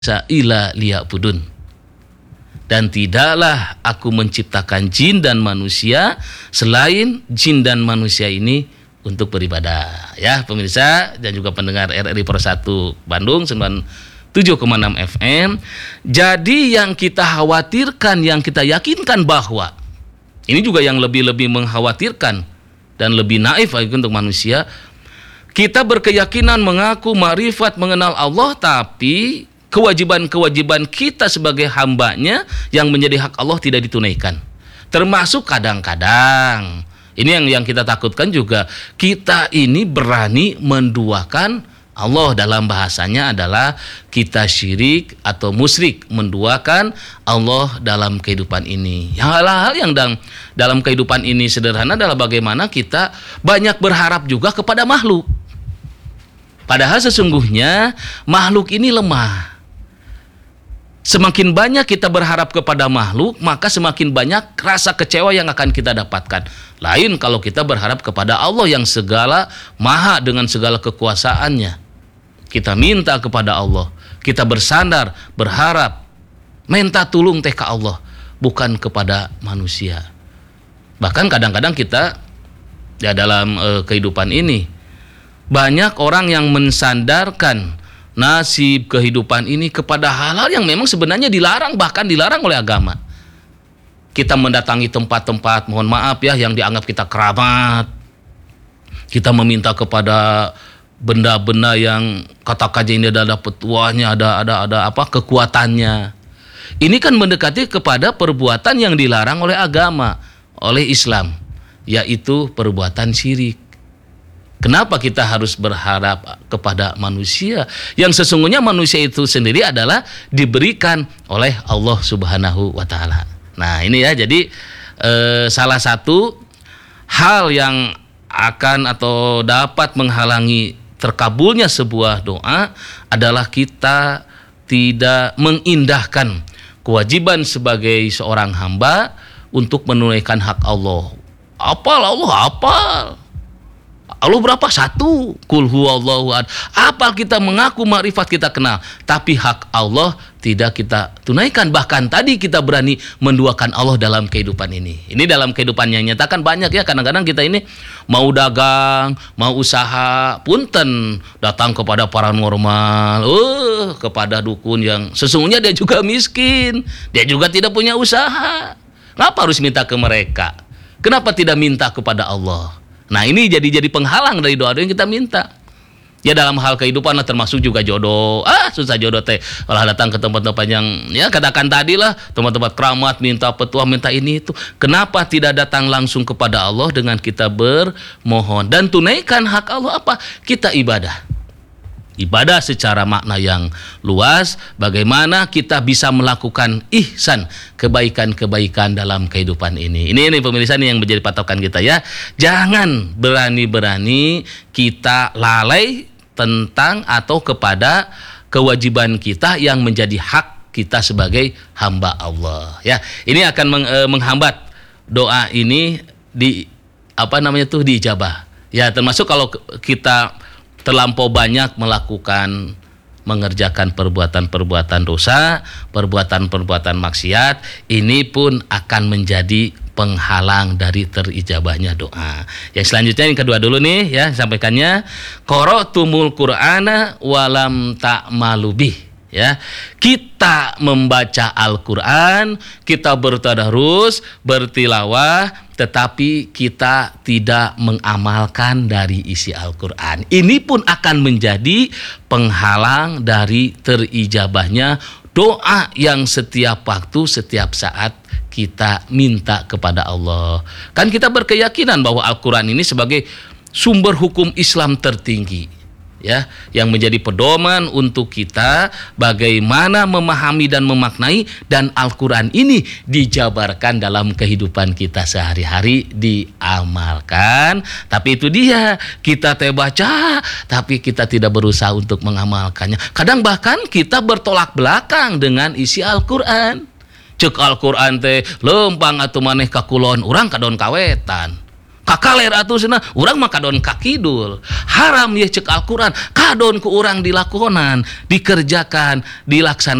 ila liya'budun. Dan tidaklah aku menciptakan jin dan manusia selain jin dan manusia ini untuk beribadah. Ya pemirsa dan juga pendengar RRI Pro 1 Bandung 97,6 FM. Jadi yang kita khawatirkan, yang kita yakinkan bahwa ini juga yang lebih mengkhawatirkan dan lebih naif untuk manusia. Kita berkeyakinan mengaku makrifat mengenal Allah, tapi kewajiban-kewajiban kita sebagai hambanya yang menjadi hak Allah tidak ditunaikan. Termasuk kadang-kadang, ini yang kita takutkan juga, kita ini berani menduakan Allah. Dalam bahasanya adalah kita syirik atau musyrik, menduakan Allah dalam kehidupan ini. Hal-hal yang dalam kehidupan ini sederhana adalah bagaimana kita banyak berharap juga kepada makhluk. Padahal sesungguhnya makhluk ini lemah. Semakin banyak kita berharap kepada makhluk, maka semakin banyak rasa kecewa yang akan kita dapatkan. Lain kalau kita berharap kepada Allah yang segala maha dengan segala kekuasaannya. Kita minta kepada Allah, kita bersandar, berharap, minta tulung ke Allah, bukan kepada manusia. Bahkan kadang-kadang kita ya dalam kehidupan ini banyak orang yang mensandarkan nasib kehidupan ini kepada hal-hal yang memang sebenarnya dilarang, bahkan dilarang oleh agama. Kita mendatangi tempat-tempat, mohon maaf ya, yang dianggap kita keramat. Kita meminta kepada benda-benda yang katakan ini ada petuahnya, ada kekuatannya. Ini kan mendekati kepada perbuatan yang dilarang oleh agama, oleh Islam, yaitu perbuatan syirik. Kenapa kita harus berharap kepada manusia yang sesungguhnya manusia itu sendiri adalah diberikan oleh Allah Subhanahu wa taala. Nah, ini ya, jadi salah satu hal yang akan atau dapat menghalangi terkabulnya sebuah doa adalah kita tidak mengindahkan kewajiban sebagai seorang hamba untuk menunaikan hak Allah. Apal Allah, apal. Allah berapa? Satu. Qul huwallahu ahad. Apa kita mengaku makrifat kita kenal, tapi hak Allah tidak kita tunaikan. Bahkan tadi kita berani menduakan Allah dalam kehidupan ini. Ini dalam kehidupan yang nyatakan banyak ya. Kadang-kadang kita ini mau dagang, mau usaha, punten datang kepada paranormal, kepada dukun yang sesungguhnya dia juga miskin, dia juga tidak punya usaha. Kenapa harus minta ke mereka? Kenapa tidak minta kepada Allah? Nah, ini jadi penghalang dari doa yang kita minta. Ya dalam hal kehidupan lah, termasuk juga jodoh. Susah jodoh teh. Kalau datang ke tempat-tempat yang ya katakan tadi lah, tempat-tempat keramat, minta petuah, minta ini itu. Kenapa tidak datang langsung kepada Allah dengan kita bermohon dan tunaikan hak Allah apa? Kita ibadah. Ibadah secara makna yang luas, bagaimana kita bisa melakukan ihsan, kebaikan-kebaikan dalam kehidupan ini. Ini pemirsa ini yang menjadi patokan kita ya. Jangan berani-berani kita lalai tentang atau kepada kewajiban kita yang menjadi hak kita sebagai hamba Allah ya. Ini akan menghambat doa ini diijabah. Ya, termasuk kalau kita terlampau banyak mengerjakan perbuatan-perbuatan dosa, perbuatan-perbuatan maksiat, ini pun akan menjadi penghalang dari terijabahnya doa. Yang selanjutnya yang kedua dulu nih ya, sampaikannya qara'tumul Qur'ana walam ta'malu bih. Ya, kita membaca Al-Quran, kita bertadarus, bertilawah, tetapi kita tidak mengamalkan dari isi Al-Quran. Ini pun akan menjadi penghalang dari terijabahnya doa yang setiap waktu, setiap saat kita minta kepada Allah. Kan kita berkeyakinan bahwa Al-Quran ini sebagai sumber hukum Islam tertinggi. Ya, yang menjadi pedoman untuk kita bagaimana memahami dan memaknai, dan Al-Quran ini dijabarkan dalam kehidupan kita sehari-hari, diamalkan. Tapi itu dia, kita baca tapi kita tidak berusaha untuk mengamalkannya. Kadang bahkan kita bertolak belakang dengan isi Al-Quran. Cek Al-Quran teh lempang atau maneh kakulon, urang kadon kawetan. kakaler atuh cenah urang mah kadon kakidul. Haram ye cek Al-Qur'an kadon ku urang dilakonan, dikerjakan, dilaksanakan